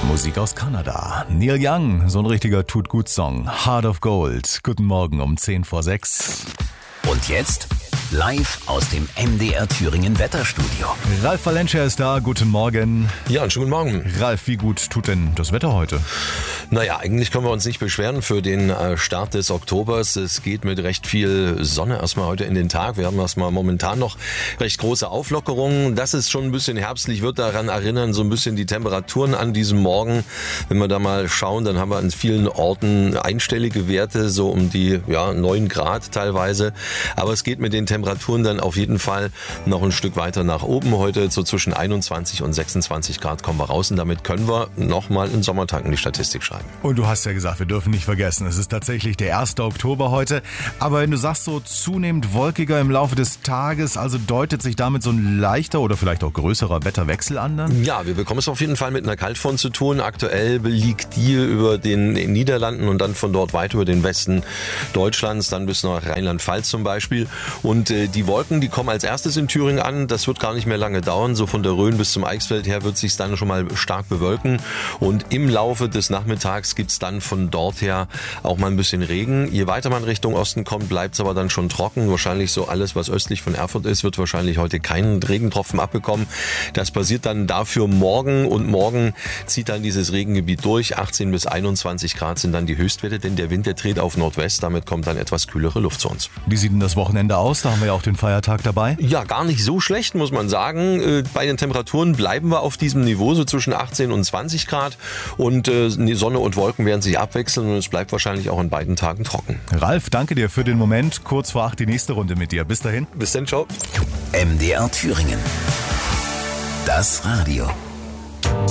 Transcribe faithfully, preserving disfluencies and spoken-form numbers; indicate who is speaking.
Speaker 1: Musik aus Kanada. Neil Young, so ein richtiger Tut-Gut-Song. Heart of Gold. Guten Morgen um zehn vor sechs.
Speaker 2: Und jetzt live aus dem M D R Thüringen Wetterstudio.
Speaker 1: Ralf Valencia ist da. Guten Morgen.
Speaker 3: Ja, einen schönen Morgen.
Speaker 1: Ralf, wie gut tut denn das Wetter heute?
Speaker 3: Naja, eigentlich können wir uns nicht beschweren für den Start des Oktobers. Es geht mit recht viel Sonne erstmal heute in den Tag. Wir haben erstmal momentan noch recht große Auflockerungen. Dass es schon ein bisschen herbstlich wird, daran erinnern so ein bisschen die Temperaturen an diesem Morgen. Wenn wir da mal schauen, dann haben wir an vielen Orten einstellige Werte, so um die ja, neun Grad teilweise. Aber es geht mit den Temperaturen dann auf jeden Fall noch ein Stück weiter nach oben. Heute so zwischen einundzwanzig und sechsundzwanzig Grad kommen wir raus und damit können wir nochmal einen Sommertag in die Statistik schreiben.
Speaker 1: Und du hast ja gesagt, wir dürfen nicht vergessen, es ist tatsächlich der erste Oktober heute. Aber wenn du sagst, so zunehmend wolkiger im Laufe des Tages, also deutet sich damit so ein leichter oder vielleicht auch größerer Wetterwechsel an dann?
Speaker 3: Ja, wir bekommen es auf jeden Fall mit einer Kaltfront zu tun. Aktuell liegt die über den Niederlanden und dann von dort weit über den Westen Deutschlands, dann bis nach Rheinland-Pfalz zum Beispiel. Und äh, die Wolken, die kommen als erstes in Thüringen an. Das wird gar nicht mehr lange dauern. So von der Rhön bis zum Eichsfeld her wird es sich dann schon mal stark bewölken. Und im Laufe des Nachmittags gibt es dann von dort her auch mal ein bisschen Regen. Je weiter man Richtung Osten kommt, bleibt es aber dann schon trocken. Wahrscheinlich so alles, was östlich von Erfurt ist, wird wahrscheinlich heute keinen Regentropfen abbekommen. Das passiert dann dafür morgen und morgen zieht dann dieses Regengebiet durch. achtzehn bis einundzwanzig Grad sind dann die Höchstwerte, denn der Wind, der dreht auf Nordwest. Damit kommt dann etwas kühlere Luft zu uns.
Speaker 1: Wie sieht denn das Wochenende aus? Da haben wir ja auch den Feiertag dabei.
Speaker 3: Ja, gar nicht so schlecht, muss man sagen. Bei den Temperaturen bleiben wir auf diesem Niveau, so zwischen achtzehn und zwanzig Grad. Und die Sonne und Wolken werden sich abwechseln und es bleibt wahrscheinlich auch an beiden Tagen trocken.
Speaker 1: Ralf, danke dir für den Moment. Kurz vor acht die nächste Runde mit dir. Bis dahin.
Speaker 3: Bis dann, ciao.
Speaker 2: M D R Thüringen. Das Radio.